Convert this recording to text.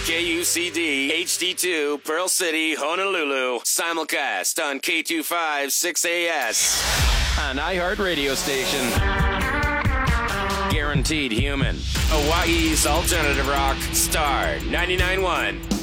KUCD HD2 Pearl City, Honolulu. Simulcast on K25 6AS. An iHeart radio station. Guaranteed human. Hawaii's alternative rock. Star 99.1.